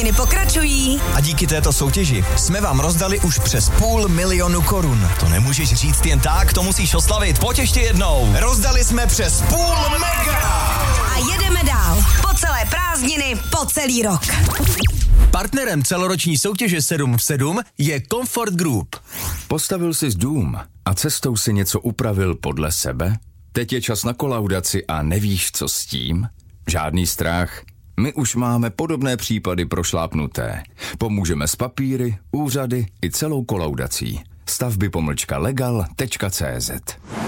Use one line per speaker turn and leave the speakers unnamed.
Prázdniny pokračují.
A díky této soutěži jsme vám rozdali už přes 500 000 korun. To nemůžeš říct jen tak, to musíš oslavit. Pojď ještě jednou. Rozdali jsme přes 500 000.
A jedeme dál. Po celé prázdniny, po celý rok.
Partnerem celoroční soutěže 7 v 7 je Comfort Group.
Postavil jsi dům a cestou si něco upravil podle sebe? Teď je čas na kolaudaci a nevíš, co s tím? Žádný strach. My už máme podobné případy prošlápnuté. Pomůžeme s papíry, úřady i celou kolaudací. Stavby-legal.cz